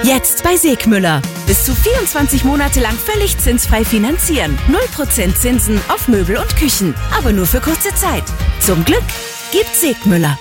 Jetzt bei Segmüller. Bis zu 24 Monate lang völlig zinsfrei finanzieren. 0% Zinsen auf Möbel und Küchen. Aber nur für kurze Zeit. Zum Glück gibt's Segmüller.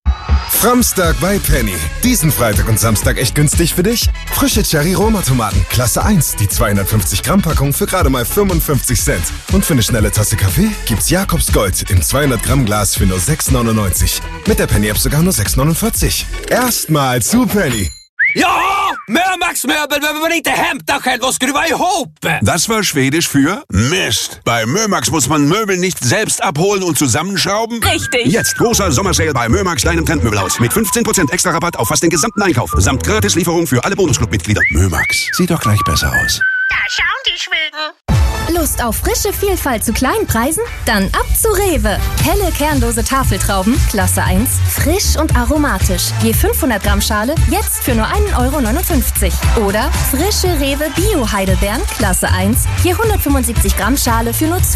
Framstag bei Penny. Diesen Freitag und Samstag echt günstig für dich? Frische Cherry-Roma-Tomaten, Klasse 1, die 250 Gramm Packung für gerade mal 55 Cent. Und für eine schnelle Tasse Kaffee gibt's Jakobs Gold im 200 Gramm Glas für nur 6,99. Mit der Penny-App sogar nur 6,49. Erstmal zu Penny. Ja, Mömax-Möbel, wenn man inte hämtar själv och skruva ihop. Das war Schwedisch für Mist. Bei Mömax muss man Möbel nicht selbst abholen und zusammenschrauben. Richtig. Jetzt großer Sommersale bei Mömax, deinem Trendmöbelhaus. Mit 15% extra Rabatt auf fast den gesamten Einkauf. Samt Gratislieferung für alle Bonusclub-Mitglieder. Mömax, sieht doch gleich besser aus. Da schauen die Schweden. Lust auf frische Vielfalt zu kleinen Preisen? Dann ab zu Rewe. Helle kernlose Tafeltrauben, Klasse 1, frisch und aromatisch. Je 500 Gramm Schale, jetzt für nur 1,59 €. Oder frische Rewe Bio-Heidelbeeren, Klasse 1, je 175 Gramm Schale für nur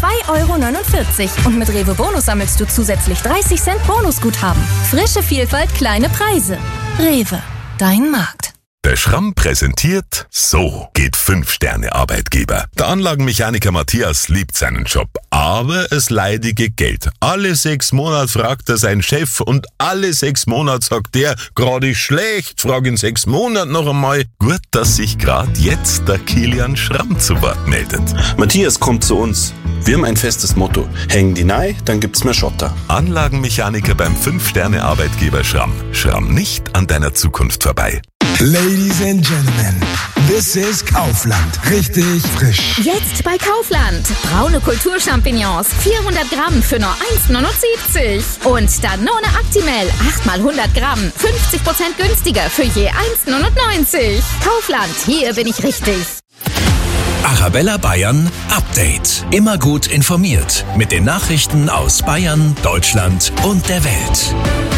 2,49 €. Und mit Rewe Bonus sammelst du zusätzlich 30 Cent Bonusguthaben. Frische Vielfalt, kleine Preise. Rewe, dein Markt. Der Schramm präsentiert, so geht 5-Sterne-Arbeitgeber. Der Anlagenmechaniker Matthias liebt seinen Job, aber es leidige Geld. Alle 6 Monate fragt er seinen Chef und alle 6 Monate sagt der, gerade schlecht, frag in 6 Monaten noch einmal. Gut, dass sich gerade jetzt der Kilian Schramm zu Wort meldet. Matthias kommt zu uns. Wir haben ein festes Motto. Hängen die Nei, dann gibt's mehr Schotter. Anlagenmechaniker beim 5-Sterne-Arbeitgeber Schramm. Schramm nicht an deiner Zukunft vorbei. Ladies and Gentlemen, this is Kaufland. Richtig frisch. Jetzt bei Kaufland. Braune Kulturchampignons, 400 Gramm für nur 1,79 €. Und Danone Actimel, 8 mal 100 Gramm, 50% günstiger für je 1,99 €. Kaufland, hier bin ich richtig. Arabella Bayern Update. Immer gut informiert mit den Nachrichten aus Bayern, Deutschland und der Welt.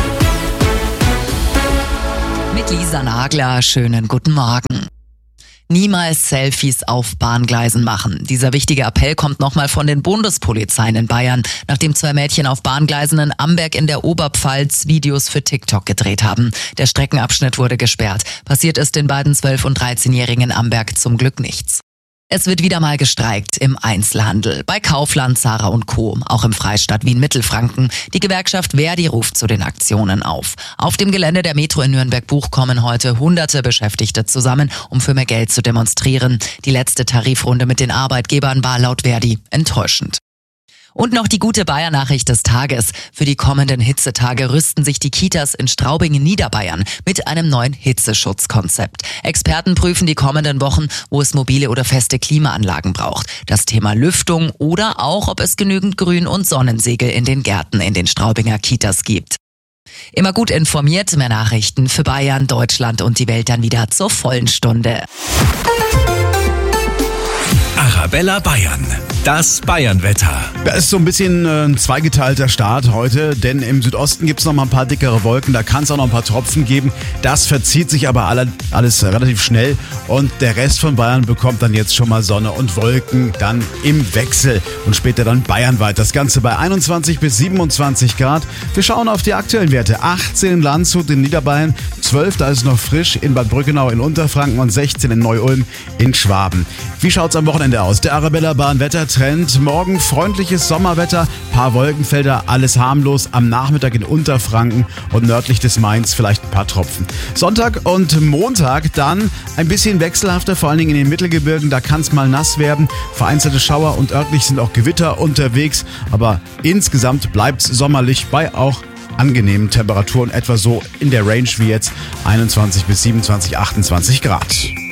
Mit Lisa Nagler, schönen guten Morgen. Niemals Selfies auf Bahngleisen machen. Dieser wichtige Appell kommt nochmal von den Bundespolizeien in Bayern, nachdem 2 Mädchen auf Bahngleisen in Amberg in der Oberpfalz Videos für TikTok gedreht haben. Der Streckenabschnitt wurde gesperrt. Passiert ist den beiden 12- und 13-Jährigen in Amberg zum Glück nichts. Es wird wieder mal gestreikt im Einzelhandel. Bei Kaufland, Zara und Co., auch im Freistaat Wien-Mittelfranken. Die Gewerkschaft Verdi ruft zu den Aktionen auf. Auf dem Gelände der Metro in Nürnberg-Buch kommen heute hunderte Beschäftigte zusammen, um für mehr Geld zu demonstrieren. Die letzte Tarifrunde mit den Arbeitgebern war laut Verdi enttäuschend. Und noch die gute Bayern-Nachricht des Tages. Für die kommenden Hitzetage rüsten sich die Kitas in Straubing in Niederbayern mit einem neuen Hitzeschutzkonzept. Experten prüfen die kommenden Wochen, wo es mobile oder feste Klimaanlagen braucht. Das Thema Lüftung oder auch, ob es genügend Grün- und Sonnensegel in den Gärten in den Straubinger Kitas gibt. Immer gut informiert, mehr Nachrichten für Bayern, Deutschland und die Welt dann wieder zur vollen Stunde. Arabella Bayern. Das Bayern-Wetter. Da ist so ein bisschen ein zweigeteilter Start heute, denn im Südosten gibt es noch mal ein paar dickere Wolken, da kann es auch noch ein paar Tropfen geben. Das verzieht sich aber alles relativ schnell und der Rest von Bayern bekommt dann jetzt schon mal Sonne und Wolken dann im Wechsel und später dann bayernweit. Das Ganze bei 21 bis 27 Grad. Wir schauen auf die aktuellen Werte. 18 in Landshut in Niederbayern, 12, da ist es noch frisch, in Bad Brückenau in Unterfranken und 16 in Neu-Ulm in Schwaben. Wie schaut's am Wochenende aus? Der Arabella Bahn Wettertrend. Morgen freundliches Sommerwetter, paar Wolkenfelder, alles harmlos. Am Nachmittag in Unterfranken und nördlich des Mains vielleicht ein paar Tropfen. Sonntag und Montag dann ein bisschen wechselhafter, vor allen Dingen in den Mittelgebirgen. Da kann es mal nass werden. Vereinzelte Schauer und örtlich sind auch Gewitter unterwegs. Aber insgesamt bleibt es sommerlich bei auch angenehmen Temperaturen, etwa so in der Range wie jetzt 21 bis 27, 28 Grad.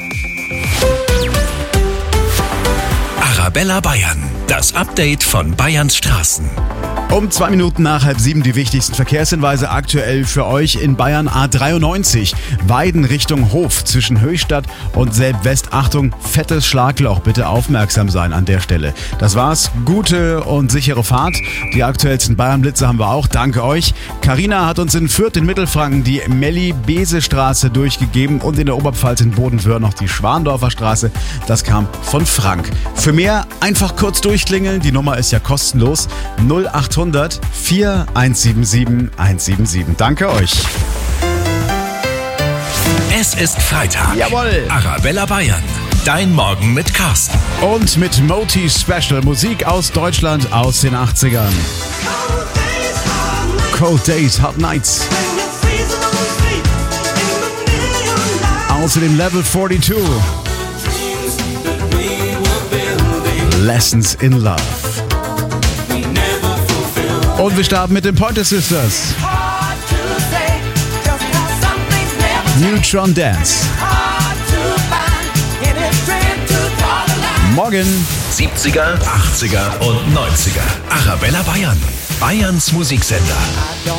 Arabella Bayern. Das Update von Bayerns Straßen. Um 2 Minuten nach 6:30 die wichtigsten Verkehrshinweise aktuell für euch in Bayern. A93, Weiden Richtung Hof zwischen Höchstadt und Selb-West. Achtung, fettes Schlagloch, bitte aufmerksam sein an der Stelle. Das war's, gute und sichere Fahrt. Die aktuellsten Bayern-Blitze haben wir auch, danke euch. Carina hat uns in Fürth in Mittelfranken die Melli-Bese-Straße durchgegeben und in der Oberpfalz in Bodenwöhr noch die Schwandorfer Straße. Das kam von Frank. Für mehr einfach kurz durchklingeln, die Nummer ist ja kostenlos. 0800 4177 177. Danke euch. Es ist Freitag. Jawohl. Arabella Bayern. Dein Morgen mit Carsten. Und mit Moti Special. Musik aus Deutschland aus den 80ern. Cold Days, Hot Nights. Außerdem Level 42. Lessons in Love. Und wir starten mit den Pointer Sisters. Neutron Dance. Morgen 70er, 80er und 90er. Arabella Bayern. Bayerns Musiksender.